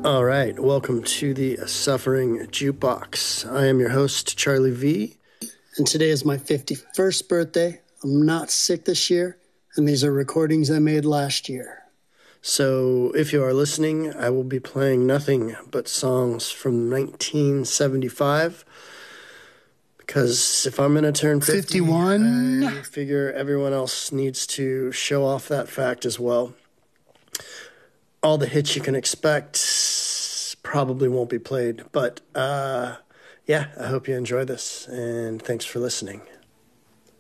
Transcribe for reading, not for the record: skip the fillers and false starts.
All right, welcome to the Suffering Jukebox. I am your host, Charlie V. And today is my 51st birthday. I'm not sick this year, and these are recordings I made last year. So if you are listening, I will be playing nothing but songs from 1975. Because if I'm going to turn 51, I figure everyone else needs to show off that fact as well. All the hits you can expect probably won't be played. But, yeah, I hope you enjoy this, and thanks for listening.